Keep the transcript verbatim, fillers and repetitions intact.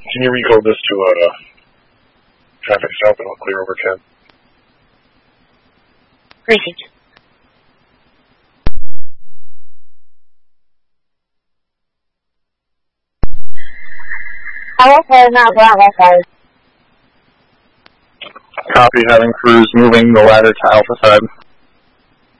Can you recode this to uh, traffic stop and I'll clear over Ken? Received. Alpha, not Bravo five. Copy, having crews moving the ladder to Alpha side.